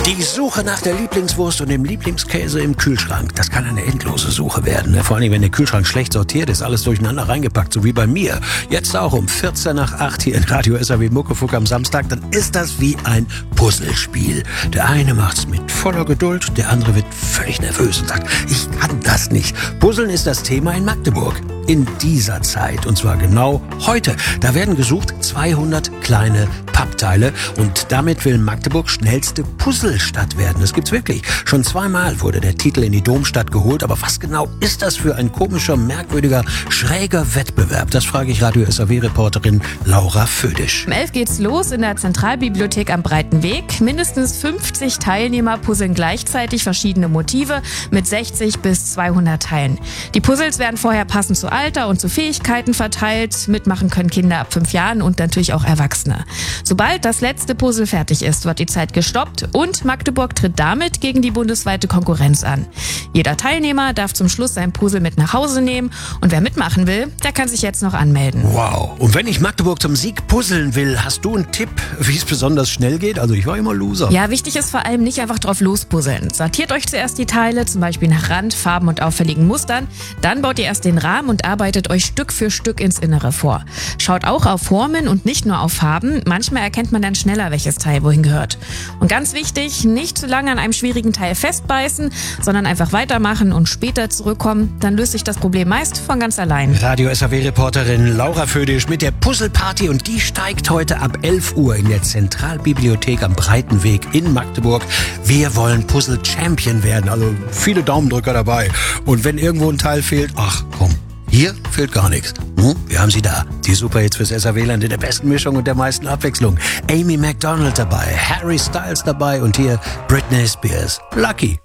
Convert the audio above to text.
Die Suche nach der Lieblingswurst und dem Lieblingskäse im Kühlschrank, das kann eine endlose Suche werden. Vor allem, wenn der Kühlschrank schlecht sortiert ist, alles durcheinander reingepackt, so wie bei mir. Jetzt auch um 7:45 hier in Radio SAW Muckefuck am Samstag, dann ist das wie ein Puzzlespiel. Der eine macht's mit voller Geduld, der andere wird völlig nervös und sagt, ich kann das nicht. Puzzeln ist das Thema in Magdeburg. In dieser Zeit, und zwar genau heute. Da werden gesucht 200 kleine Pappteile und damit will Magdeburg schnellste Puzzlestadt werden. Das gibt's wirklich. Schon 2-mal wurde der Titel in die Domstadt geholt, aber was genau ist das für ein komischer, merkwürdiger, schräger Wettbewerb? Das frage ich Radio SAW-Reporterin Laura Födisch. Um 11 geht's los in der Zentralbibliothek am Breiten Weg. Mindestens 50 Teilnehmer puzzeln gleichzeitig verschiedene Motive mit 60 bis 200 Teilen. Die Puzzles werden vorher passend zu Alter und zu Fähigkeiten verteilt. Mitmachen können Kinder ab 5 Jahren und natürlich auch Erwachsene. Sobald das letzte Puzzle fertig ist, wird die Zeit gestoppt und Magdeburg tritt damit gegen die bundesweite Konkurrenz an. Jeder Teilnehmer darf zum Schluss sein Puzzle mit nach Hause nehmen und wer mitmachen will, der kann sich jetzt noch anmelden. Wow. Und wenn ich Magdeburg zum Sieg puzzeln will, hast du einen Tipp, wie es besonders schnell geht? Also ich war immer Loser. Ja, wichtig ist vor allem nicht einfach drauf lospuzzeln. Sortiert euch zuerst die Teile, zum Beispiel nach Rand, Farben und auffälligen Mustern. Dann baut ihr erst den Rahmen und arbeitet euch Stück für Stück ins Innere vor. Schaut auch auf Formen und nicht nur auf Farben. Manchmal erkennt man dann schneller, welches Teil wohin gehört. Und ganz wichtig, nicht zu lange an einem schwierigen Teil festbeißen, sondern einfach weitermachen und später zurückkommen. Dann löst sich das Problem meist von ganz allein. Radio SAW-Reporterin Laura Födisch mit der Puzzleparty und die steigt heute ab 11 Uhr in der Zentralbibliothek am Breiten Weg in Magdeburg. Wir wollen Puzzle-Champion werden, also viele Daumendrücker dabei. Und wenn irgendwo ein Teil fehlt, ach komm, hier fehlt gar nichts. Wir haben sie da. Die Superhits fürs SAW-Land in der besten Mischung und der meisten Abwechslung. Amy Macdonald dabei, Harry Styles dabei und hier Britney Spears. Lucky.